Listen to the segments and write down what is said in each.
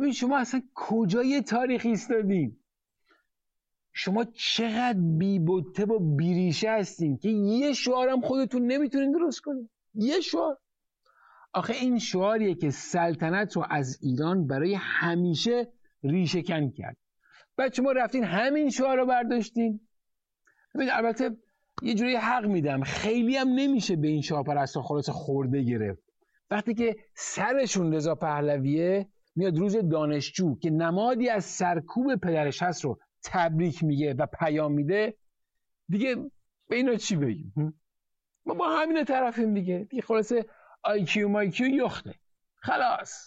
ببین شما اصلا کجای تاریخ ایستادین؟ شما چقدر بی‌بته و بیریشه هستین که یه شعارم خودتون نمیتونین درست کنین. یه شعار. آخه این شعاریه که سلطنت رو از ایران برای همیشه ریشه کن کرد. بعد شما رفتین همین شعار رو برداشتین. ببین البته یه جوری حق میدم، خیلی هم نمیشه به این شاهپرستا خلاص خورده گرفت. وقتی که سرشون رضا پهلویه میاد روز دانشجو که نمادی از سرکوب پدرش هست رو تبریک میگه و پیام میده، دیگه به اینا چی بگیم؟ ما با همین طرفیم دیگه خلاصه آیکیو مایکیو یخته خلاص.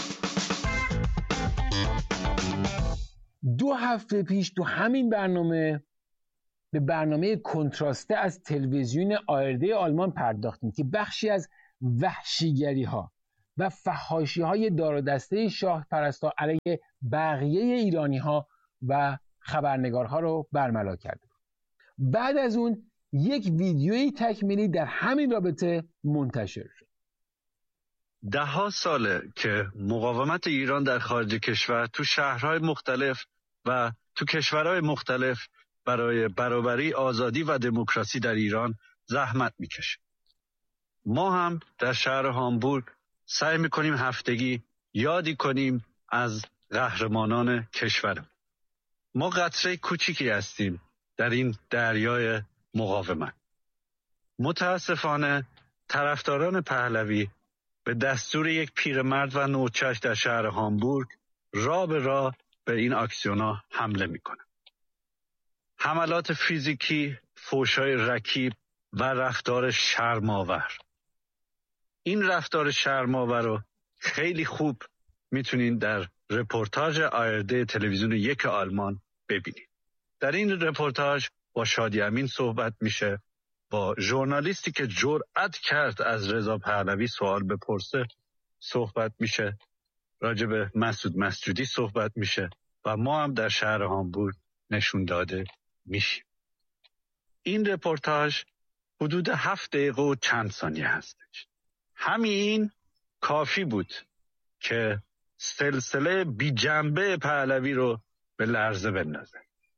2 هفته پیش تو همین برنامه به برنامه کنتراسته از تلویزیون ARD آلمان پرداختیم که بخشی از وحشیگری ها و فحاشی های دار و دسته شاه پرستا علیه بقیه ایرانی ها و خبرنگارها رو برملا کرده. بعد از اون یک ویدیویی تکمیلی در همین رابطه منتشر شد. 10 ساله که مقاومت ایران در خارج کشور تو شهرهای مختلف و تو کشورهای مختلف برای برابری، آزادی و دموکراسی در ایران زحمت میکشه. ما هم در شهر هامبورگ سعی میکنیم هفتگی یادی کنیم از قهرمانان کشورم. ما قطره کوچیکی هستیم در این دریای مقاومت. متاسفانه طرفداران پهلوی به دستور یک پیرمرد و نوچش در شهر هامبورگ راه به راه به این اکسیونا حمله میکنن. حملات فیزیکی، فحش‌های رکیب و رفتار شرم‌آور. این رفتار شرم‌آور رو خیلی خوب میتونین در رپورتاج ARD تلویزیون 1 آلمان ببینید. در این رپورتاج با شادی امین صحبت میشه، با ژورنالیستی که جرأت کرد از رضا پهلوی سوال بپرسه صحبت میشه، راجع به مسعود مسجودی صحبت میشه و ما هم در شهر هامبورگ نشون داده میشیم. این رپورتاج حدود 7 دقیقه و چند ثانیه هستش. همین کافی بود که سلسله بی جنبه پهلوی رو به لرزه بندازه.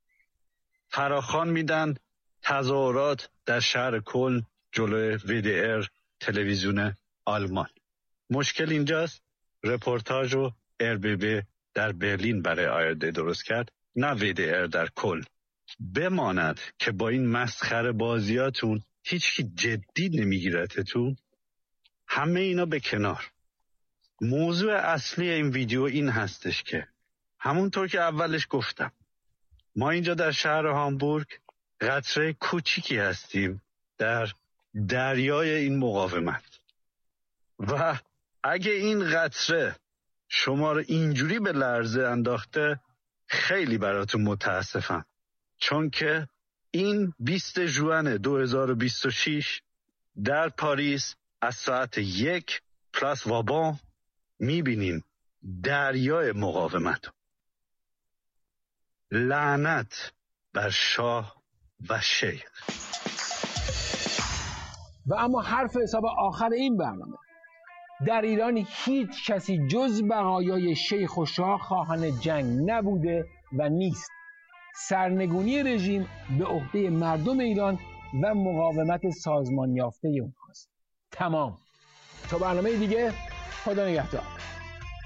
فراخوان میدن تظاهرات در شهر کلن جلوی WDR تلویزیون آلمان. مشکل اینجاست رپورتاج رو RBB در برلین برای ARD درست کرد، نه WDR در کلن. بماند که با این مسخره بازیاتون هیچکی جدی نمیگیرتتون. همه اینا به کنار. موضوع اصلی این ویدیو این هستش که همونطور که اولش گفتم، ما اینجا در شهر هامبورگ قطره کوچیکی هستیم در دریای این مقاومت و اگه این قطره شما رو اینجوری به لرزه انداخته خیلی براتون متاسفم، چون که این 20 ژوئن 2026 در پاریس از ساعت 1 پلاس وابان میبینین دریای مقاومت. لعنت بر شاه و شیخ. و اما حرف حساب آخر این برنامه: در ایران هیچ کسی جز بقایای شیخ و شاه خواهان جنگ نبوده و نیست. سرنگونی رژیم به عهده مردم ایران و مقاومت سازمان یافته اونهاست. تمام. تا برنامه دیگه، خدا نگهدار.